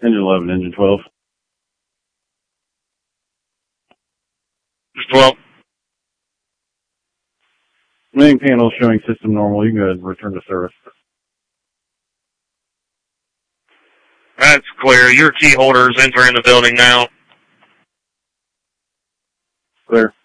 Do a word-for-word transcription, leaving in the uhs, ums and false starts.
Engine eleven, engine twelve. twelve. Main panel showing system normal. You can go ahead and return to service. That's clear. Your key holder is entering the building now. Clear.